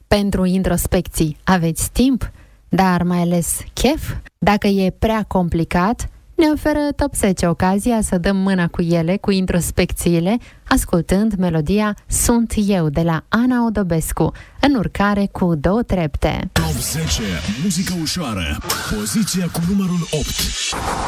Pentru introspecții aveți timp, dar mai ales chef? Dacă e prea complicat, ne oferă Top 10 ocazia să dăm mâna cu ele, cu introspecțiile, ascultând melodia Sunt eu de la Ana Odobescu, în urcare cu 2 trepte. Top 10, muzică ușoară, poziția cu numărul 8.